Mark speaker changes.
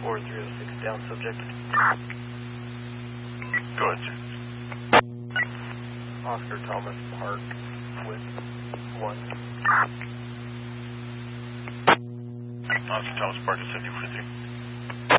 Speaker 1: 4306 down subject.
Speaker 2: Go ahead, sir.
Speaker 1: Oscar Thomas Park with 1.
Speaker 2: Oscar Thomas Park is 70 with you.